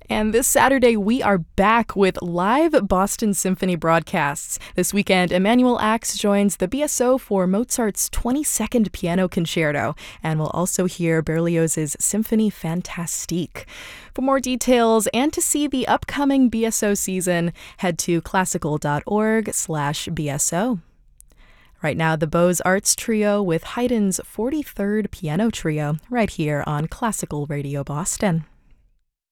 And this Saturday, we are back with live Boston Symphony broadcasts. This weekend, Emanuel Ax joins the BSO for Mozart's 22nd Piano Concerto, and we'll also hear Berlioz's Symphonie Fantastique. For more details and to see the upcoming BSO season, head to classical.org/BSO. Right now, the Beaux-Arts Trio with Haydn's 43rd Piano Trio, right here on Classical Radio Boston.